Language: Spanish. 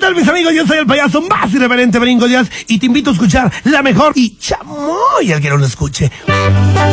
tal, mis amigos? Yo soy el payaso más irreverente Brinco Díaz y te invito a escuchar la mejor y chamoy al que no lo escuche.